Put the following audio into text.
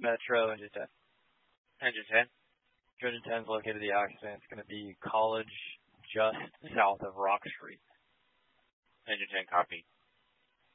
Metro, Engine 10. Engine 10. Engine 10 is located at the accident. It's going to be College just south of Rock Street. Engine 10, copy.